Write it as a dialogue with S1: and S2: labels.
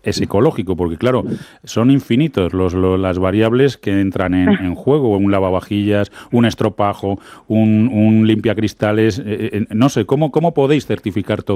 S1: es ecológico, porque claro, son infinitos las variables que entran en juego, un lavavajillas, un estropajo, un limpiacristales, no sé, ¿cómo podéis certificar todo